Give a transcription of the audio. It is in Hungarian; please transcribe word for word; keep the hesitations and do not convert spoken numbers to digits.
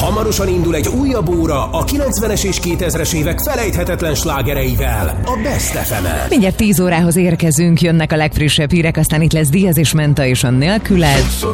Hamarosan indul egy újabb óra a kilencvenes és kétezres évek felejthetetlen slágereivel, a Best ef emen. Mindjárt tíz órához érkezünk, jönnek a legfrissebb hírek, aztán itt lesz Diaz és Menta és a Nélküled.